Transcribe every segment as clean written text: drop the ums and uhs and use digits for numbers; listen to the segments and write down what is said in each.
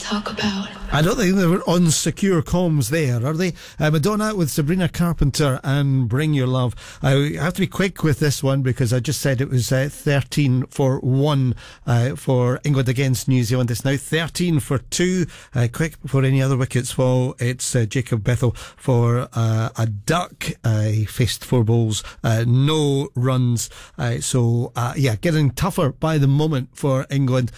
talk about. I don't think they were on secure comms there, are they? Madonna with Sabrina Carpenter and Bring Your Love. I have to be quick with this one because I just said it was 13-1 for England against New Zealand. It's now 13-2. Quick before any other wickets fall, it's Jacob Bethel for a duck. He faced 4 balls, no runs. Getting tougher by the moment for England.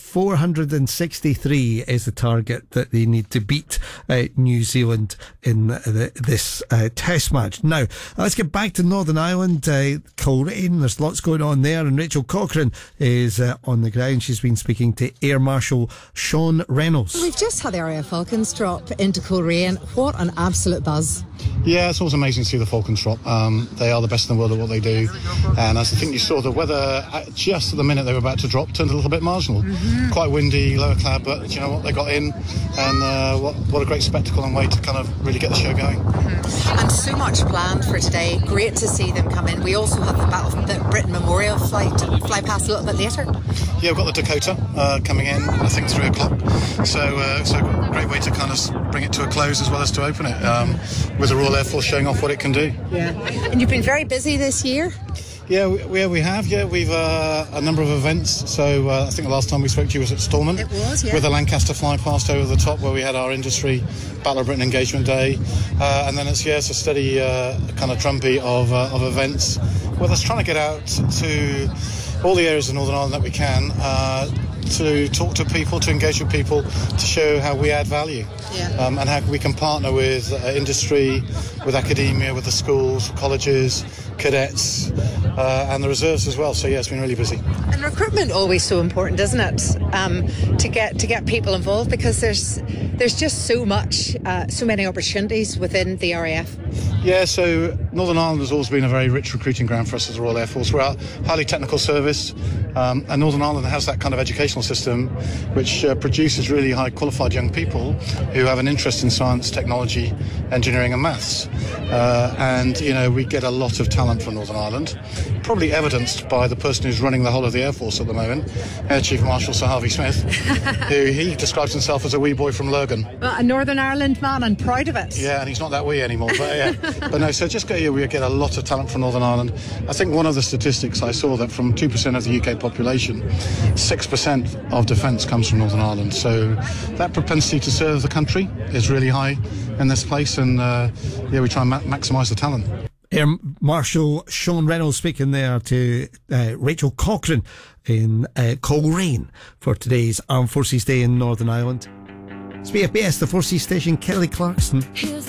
463 is the target that they need to beat New Zealand in this test match. Now, let's get back to Northern Ireland. Coleraine, there's lots going on there, and Rachel Cochrane is on the ground. She's been speaking to Air Marshal Sean Reynolds. We've just had the RAF Falcons drop into Coleraine. What an absolute buzz. Yeah, it's always amazing to see the Falcons drop. They are the best in the world at what they do, and as I think you saw, the weather just at the minute they were about to drop turned a little bit marginal. Quite windy, lower cloud, but you know what, they got in, and what a great spectacle and way to kind of really get the show going. And so much planned for today. Great to see them come in. We also have the Britain Memorial flight to fly past a little bit later. Yeah, we've got the Dakota coming in, I think 3 o'clock. So a great way to kind of bring it to a close as well as to open it, with the Royal Air Force showing off what it can do. Yeah. And you've been very busy this year. Yeah, we have. Yeah, we've a number of events. So I think the last time we spoke to you was at Stormont. It was, yeah. With the Lancaster fly past over the top, where we had our industry Battle of Britain engagement day, and then it's a steady kind of drumbeat of events. Well, let's trying to get out to all the areas of Northern Ireland that we can. To talk to people, to engage with people, to show how we add value, and how we can partner with industry, with academia, with the schools, colleges, cadets, and the reserves as well. So yeah, it's been really busy. And recruitment always so important, isn't it? To get people involved, because there's just so many opportunities within the RAF. Yeah, so Northern Ireland has always been a very rich recruiting ground for us as the Royal Air Force. We're a highly technical service, and Northern Ireland has that kind of educational system which produces really high qualified young people who have an interest in science, technology, engineering and maths. And, we get a lot of talent from Northern Ireland, probably evidenced by the person who's running the whole of the Air Force at the moment, Air Chief Marshal Sir Harvey Smith, who he describes himself as a wee boy from Lurgan. Well, a Northern Ireland man, and proud of it. Yeah, and he's not that wee anymore, but yeah. But no, so we get a lot of talent from Northern Ireland. I think one of the statistics I saw that from 2% of the UK population, 6% of defence comes from Northern Ireland. So that propensity to serve the country is really high in this place, and we try and maximise the talent. Air Marshal Sean Reynolds speaking there to Rachel Cochrane in Coleraine for today's Armed Forces Day in Northern Ireland. It's BFBS, the 4C station, Kelly Clarkson.